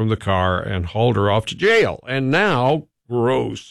from the car and hauled her off to jail. And now, gross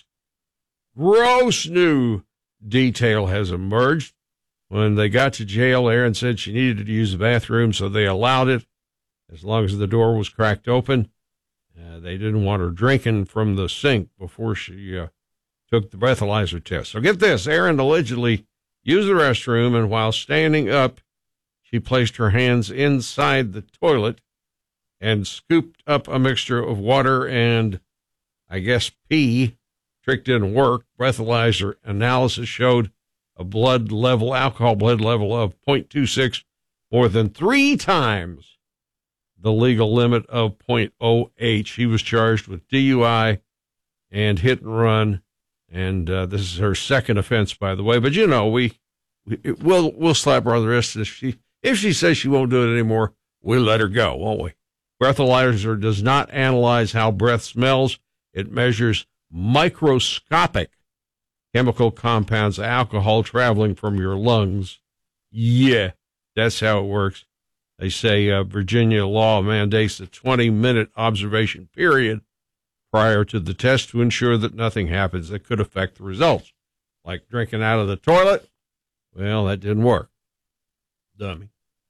new detail has emerged. When they got to jail, Aaron said she needed to use the bathroom, so they allowed it as long as the door was cracked open. They didn't want her drinking from the sink before she took the breathalyzer test. So get this, Aaron allegedly used the restroom, and while standing up, she placed her hands inside the toilet and scooped up a mixture of water and, I guess, pee. Trick didn't work. Breathalyzer analysis showed a alcohol blood level of 0.26, more than 3 times the legal limit of 0.08. She was charged with DUI and hit and run, and this is her second offense, by the way. But you know, we'll slap her on the wrist if she says she won't do it anymore. We'll let her go, won't we? Breathalyzer does not analyze how breath smells. It measures microscopic chemical compounds, alcohol traveling from your lungs. Yeah, that's how it works. They say Virginia law mandates a 20-minute observation period prior to the test to ensure that nothing happens that could affect the results. Like drinking out of the toilet. Well, that didn't work. Dummy.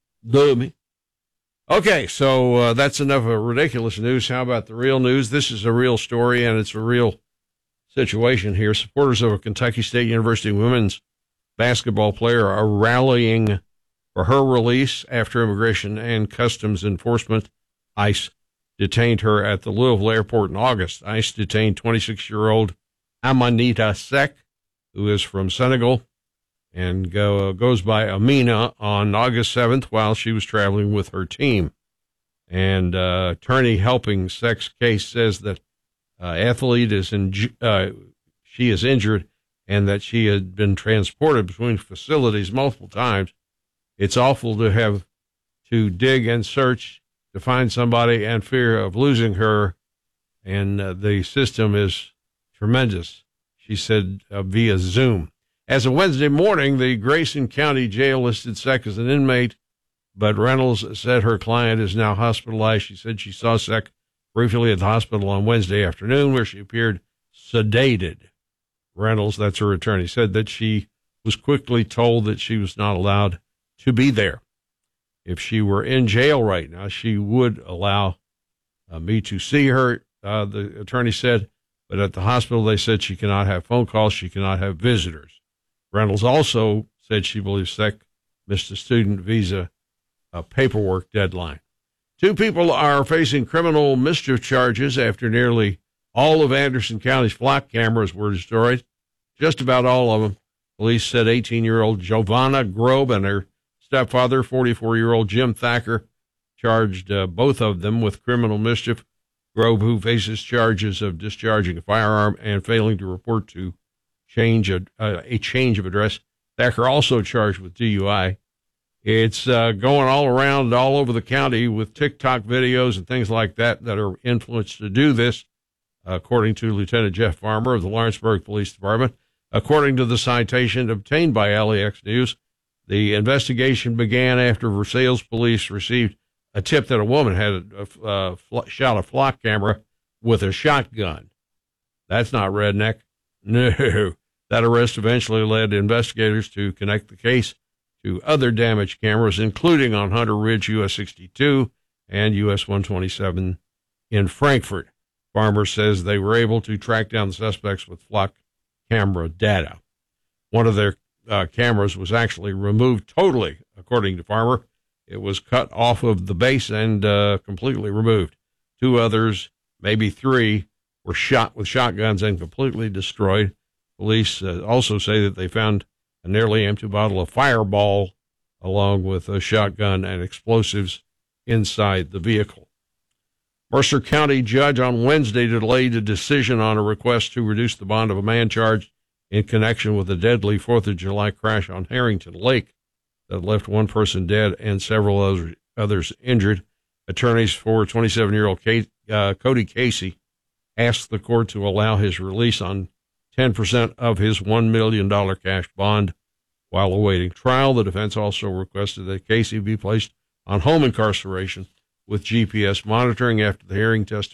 Okay, so that's enough of ridiculous news. How about the real news? This is a real story, and it's a real situation here. Supporters of a Kentucky State University women's basketball player are rallying for her release after Immigration and Customs Enforcement, ICE, detained her at the Louisville airport in August. ICE detained 26-year-old Amanita Seck, who is from Senegal, and goes by Amina, on August 7th while she was traveling with her team. And attorney helping Seck's case says that athlete she is injured and that she had been transported between facilities multiple times. It's awful to have to dig and search to find somebody and fear of losing her, and the system is tremendous, she said via Zoom. As of Wednesday morning, the Grayson County Jail listed Seck as an inmate, but Reynolds said her client is now hospitalized. She said she saw Seck briefly at the hospital on Wednesday afternoon, where she appeared sedated. Reynolds, that's her attorney, said that she was quickly told that she was not allowed to be there. If she were in jail right now, she would allow me to see her, the attorney said, but at the hospital they said she cannot have phone calls, she cannot have visitors. Reynolds also said she believes Seck missed a student visa paperwork deadline. 2 people are facing criminal mischief charges after nearly all of Anderson County's flock cameras were destroyed. Just about all of them. Police said 18-year-old Giovanna Grobe and her stepfather, 44-year-old Jim Thacker, charged both of them with criminal mischief. Grobe, who faces charges of discharging a firearm and failing to report to a change of address. Thacker also charged with DUI. It's going all around, all over the county with TikTok videos and things like that are influenced to do this, according to Lieutenant Jeff Farmer of the Lawrenceburg Police Department. According to the citation obtained by LAX News, the investigation began after Versailles police received a tip that a woman had shot a flock camera with a shotgun. That's not redneck. No. That arrest eventually led investigators to connect the case to other damaged cameras, including on Hunter Ridge US 62 and US 127 in Frankfort. Farmer says they were able to track down the suspects with flock camera data. One of their cameras was actually removed totally, according to Farmer. It was cut off of the base and completely removed. 2 others, maybe 3, were shot with shotguns and completely destroyed. Police also say that they found a nearly empty bottle of Fireball along with a shotgun and explosives inside the vehicle. Mercer County judge on Wednesday delayed a decision on a request to reduce the bond of a man charged in connection with a deadly 4th of July crash on Harrington Lake that left 1 person dead and several others injured. Attorneys for 27-year-old Cody Casey asked the court to allow his release on 10% of his $1 million cash bond while awaiting trial. The defense also requested that Casey be placed on home incarceration with GPS monitoring after the hearing testimony.